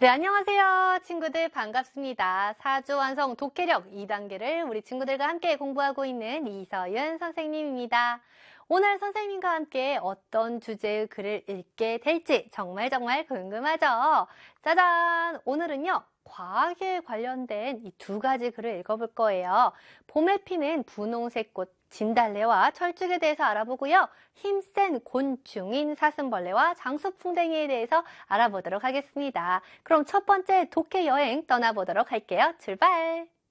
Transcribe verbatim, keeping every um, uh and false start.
네, 안녕하세요. 친구들 반갑습니다. 사주 완성 독해력 이 단계를 우리 친구들과 함께 공부하고 있는 이서윤 선생님입니다. 오늘 선생님과 함께 어떤 주제의 글을 읽게 될지 정말 정말 궁금하죠? 짜잔! 오늘은요, 과학에 관련된 이 두 가지 글을 읽어볼 거예요. 봄에 피는 분홍색 꽃 진달래와 철쭉에 대해서 알아보고요. 힘센 곤충인 사슴벌레와 장수풍뎅이에 대해서 알아보도록 하겠습니다. 그럼 첫 번째 독해 여행 떠나보도록 할게요. 출발!